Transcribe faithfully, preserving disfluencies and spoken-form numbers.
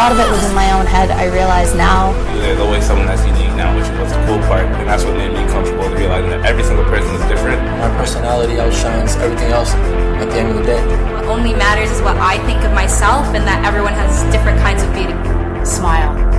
lot of it was in my own head, I realize now. There's always someone that's unique now, which was the cool part, and that's what made me comfortable to realizing that every single person is different. My personality outshines everything else at the end of the day. What only matters is what I think of myself, and that everyone has different kinds of beauty. Smile.